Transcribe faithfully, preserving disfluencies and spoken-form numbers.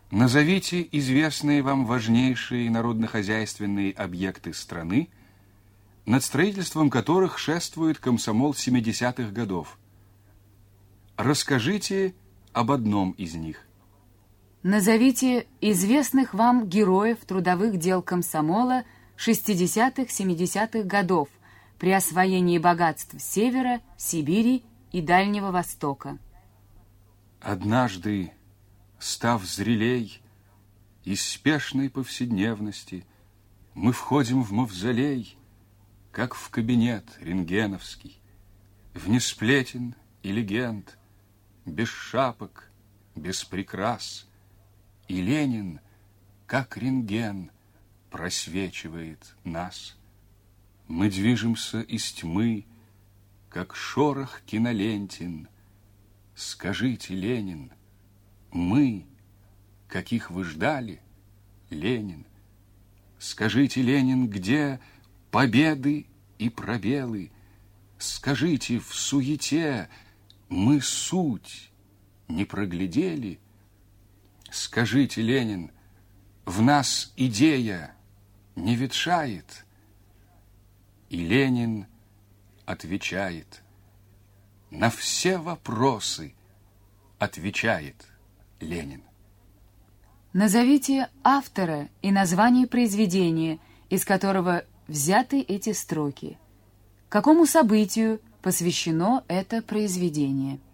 Назовите известные вам важнейшие народно-хозяйственные объекты страны, над строительством которых шествует комсомол семидесятых годов. Расскажите об одном из них. Назовите известных вам героев трудовых дел комсомола шестидесятых-семидесятых годов при освоении богатств Севера, Сибири и Дальнего Востока. Однажды, став зрелей из спешной повседневности, мы входим в мавзолей, как в кабинет рентгеновский, вне сплетен и легенд, без шапок, без прикрас, и Ленин, как рентген, просвечивает нас. Мы движемся из тьмы, как шорох кинолентин. Скажите, Ленин, мы, каких вы ждали, Ленин? Скажите, Ленин, где победы и пробелы? Скажите, в суете мы суть не проглядели? Скажите, Ленин, в нас идея не ветшает? И Ленин отвечает, на все вопросы отвечает Ленин. Назовите автора и название произведения, из которого взяты эти строки. Какому событию посвящено это произведение?